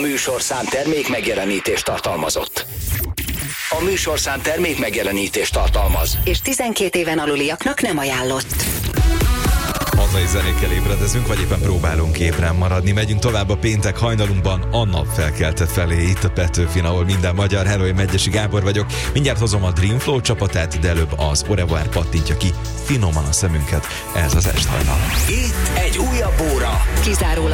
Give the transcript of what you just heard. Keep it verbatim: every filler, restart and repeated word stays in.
műsorszám termék megjelenítést tartalmazott. A műsorszám termék megjelenítést tartalmaz. És tizenkét éven aluliaknak nem ajánlott. Hazai zenékkel ébredezünk, vagy éppen próbálunk ébren maradni. Megyünk tovább a péntek hajnalunkban, a nap felkelte felé, itt a Petőfin, ahol minden magyar. Hello, én Megyesi Gábor vagyok. Mindjárt hozom a Dreamflow csapatát, de előbb az Au revoir pattintja ki finoman a szemünket. Ez az Est hajnal. Itt egy újabb óra. Kizárólag